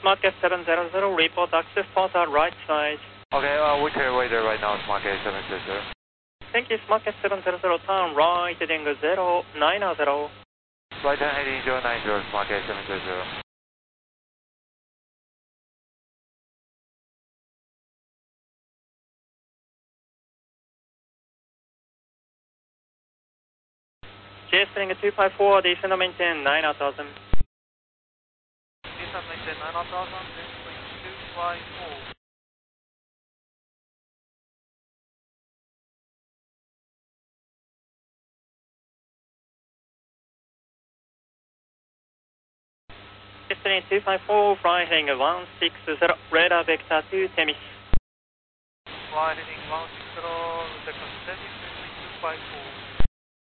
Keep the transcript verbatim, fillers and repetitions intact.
Market seven zero zero, report access port out right side. Okay, uh, we clear way there right now, Market seven zero zero. Thank you, Market seven zero zero, turn right heading zero nine zero. Right turn heading zero nine zero, Market seven zero zero. J S Spring two five four, descend and maintain nine thousand. Descend maintain nine thousand, J S Spring two five four. J S Spring two five four, fly heading one six zero, radar vector two Temis. Fly heading one six zero, vector Temis, two five four.